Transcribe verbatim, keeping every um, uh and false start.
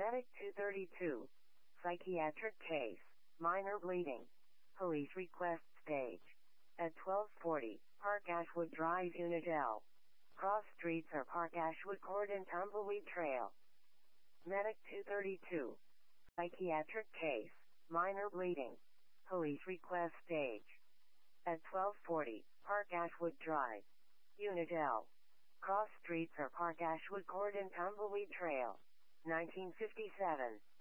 Medic two thirty-two. Psychiatric case. Minor bleeding. Police request stage. At twelve forty, Park Ashwood Drive, Unit L. Cross streets are Park Ashwood Court and Tumbleweed Trail. Medic two thirty-two. Psychiatric case. Minor bleeding. Police request stage. At twelve forty, Park Ashwood Drive. Unit L. Cross streets are Park Ashwood Court and Tumbleweed Trail. nineteen fifty-seven.